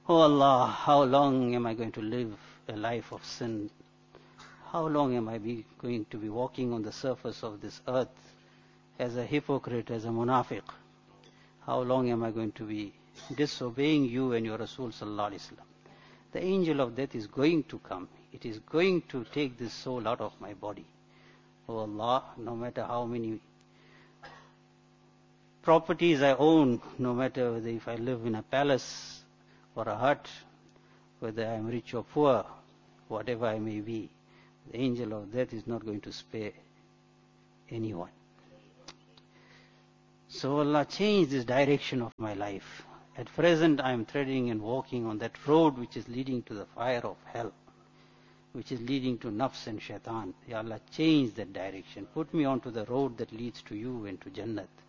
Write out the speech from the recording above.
Oh Allah, how long am I going to live a life of sin? How long am I going to be walking on the surface of this earth as a hypocrite, as a munafiq? How long am I going to be disobeying you and your Rasul sallallahu alaihi wasallam? The angel of death is going to come. It is going to take this soul out of my body. Oh Allah, no matter how many properties I own, no matter whether if I live in a palace or a hut, whether I am rich or poor, whatever I may be, the angel of death is not going to spare anyone. So Allah changed this direction of my life. At present I am treading and walking on that road which is leading to the fire of hell, which is leading to nafs and shaitan. Ya Allah, change that direction. Put me onto the road that leads to you and to Jannat.